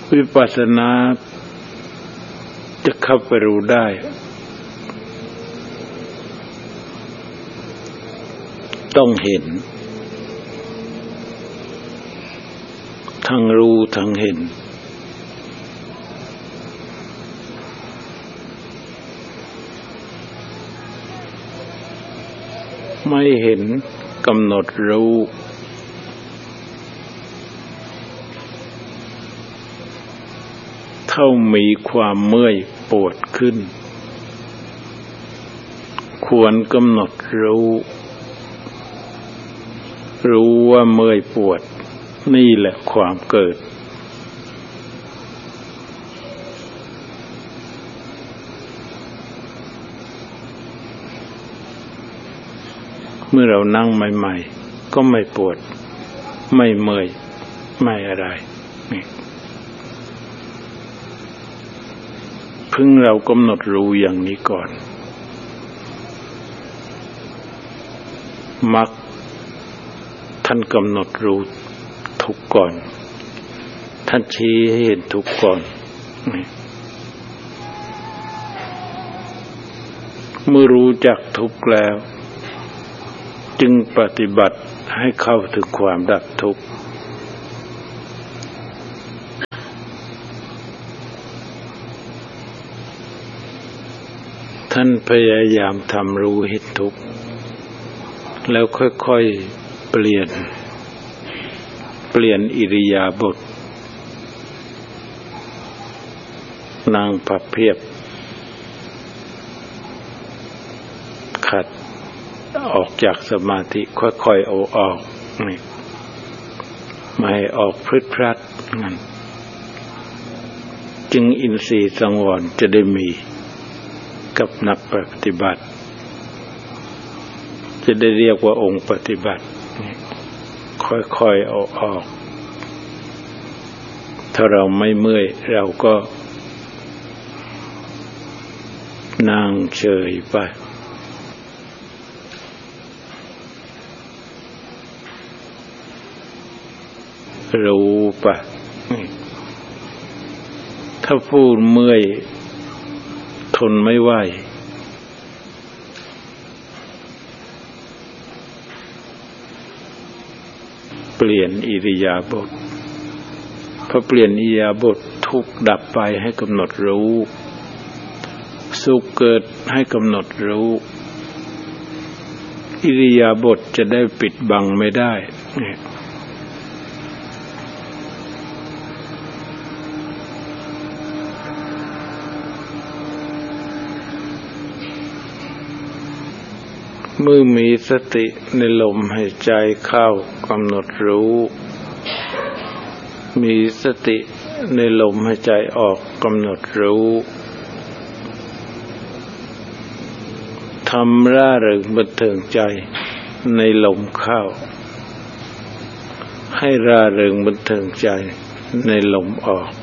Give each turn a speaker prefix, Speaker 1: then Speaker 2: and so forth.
Speaker 1: วิปัสสนาจะเข้าไปรู้ได้ต้องเห็นทั้งรู้ทั้งเห็นไม่เห็นกำหนดรู้เท่ามีความเมื่อยปวดขึ้นควรกำหนดรู้ว่าเมื่อยปวดนี่แหละความเกิดเมื่อเรานั่งใหม่ๆก็ไม่ปวดไม่เมื่อยไม่อะไรนี่พึงเรากำหนดรู้อย่างนี้ก่อนมักท่านกำหนดรู้ทุกข์ก่อนท่านชี้ให้เห็นทุกข์ก่อนเมื่อรู้จักทุกข์แล้วจึงปฏิบัติให้เข้าถึงความดับทุกข์ท่านพยายามทำรู้เห็นทุกข์แล้วค่อยๆเปลี่ยนอิริยาบถนั่งพับเพียบขัดออกจากสมาธิค่อยๆเอาออกนี่ไม่ให้ออกพรึดพรัดงั้นจึงอินทรีย์สังวรจะได้มีกับนักปฏิบัติจะได้เรียกว่าองค์ปฏิบัติค่อยๆเอาออกถ้าเราไม่เมื่อยเราก็นั่งเฉยไปรู้ไปถ้าพูดเมื่อยทนไม่ไหวเปลี่ยนอิริยาบถพอเปลี่ยนอิริยาบถทุกข์ดับไปให้กำหนดรู้สุขเกิดให้กำหนดรู้อิริยาบถจะได้ปิดบังไม่ได้เมื่อมีสติในลมหายใจเข้ากำหนดรู้มีสติในลมหายใจออกกำหนดรู้ทำร่าเริงบันเทิงใจในลมเข้าให้ร่าเริงบันเทิงใจในลมออก